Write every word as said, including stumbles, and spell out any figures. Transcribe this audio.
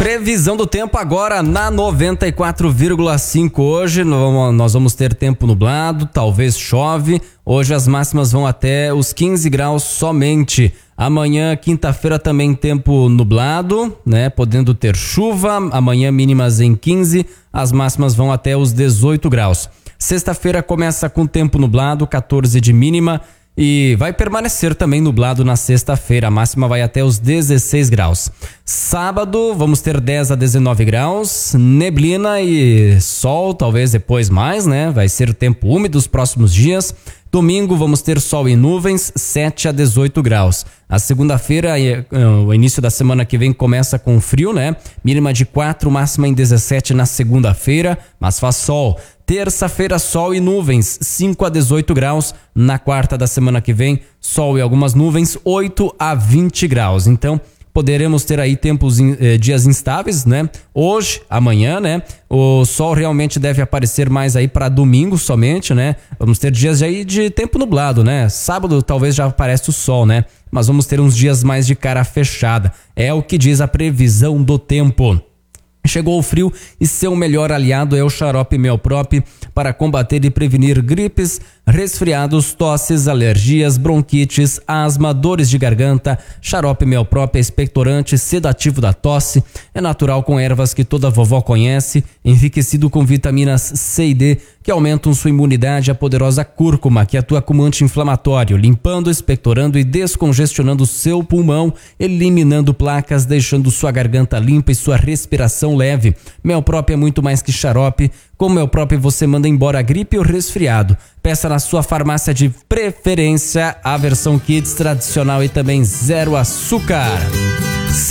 Previsão do tempo agora na noventa e quatro vírgula cinco. Hoje nós vamos ter tempo nublado, talvez chove. Hoje as máximas vão até os quinze graus somente. Amanhã, quinta-feira, também tempo nublado, né? Podendo ter chuva. Amanhã mínimas em quinze, as máximas vão até os dezoito graus. Sexta-feira começa com tempo nublado, quatorze de mínima. E vai permanecer também nublado na sexta-feira, a máxima vai até os dezesseis graus. Sábado vamos ter dez a dezenove graus, neblina e sol, talvez depois mais, né? Vai ser tempo úmido os próximos dias. Domingo vamos ter sol e nuvens, sete a dezoito graus. A segunda-feira, o início da semana que vem começa com frio, né? Mínima de quatro, máxima em dezessete na segunda-feira, mas faz sol. Terça-feira, sol e nuvens, cinco a dezoito graus. Na quarta da semana que vem, sol e algumas nuvens, oito a vinte graus. Então, poderemos ter aí tempos, eh, dias instáveis, né? Hoje, amanhã, né? O sol realmente deve aparecer mais aí para domingo somente, né? Vamos ter dias aí de tempo nublado, né? Sábado talvez já apareça o sol, né? Mas vamos ter uns dias mais de cara fechada. É o que diz a previsão do tempo. Chegou o frio e seu melhor aliado é o xarope Melprop para combater e prevenir gripes, resfriados, tosses, alergias, bronquites, asma, dores de garganta. Xarope Melprop é expectorante, sedativo da tosse, é natural com ervas que toda vovó conhece, enriquecido com vitaminas C e D que aumentam sua imunidade, a poderosa cúrcuma que atua como anti-inflamatório, limpando, expectorando e descongestionando seu pulmão, eliminando placas, deixando sua garganta limpa e sua respiração leve. Melprop é muito mais que xarope. Com Melprop você manda embora a gripe ou resfriado. Peça na sua farmácia de preferência a versão Kids tradicional e também zero açúcar.